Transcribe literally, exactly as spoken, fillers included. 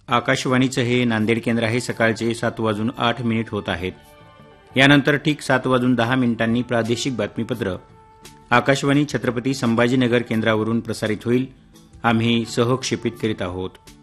आकाशवाणीचं हे नांदेड केंद्र आहे. सकाळचे सात वाजून आठ मिनिट होत आहेत. यानंतर ठीक सात वाजून दहा मिनिटांनी प्रादेशिक बातमीपत्र आकाशवाणी छत्रपती संभाजीनगर केंद्रावरून प्रसारित होईल. आम्ही सहक्षेपित करीत आहोत.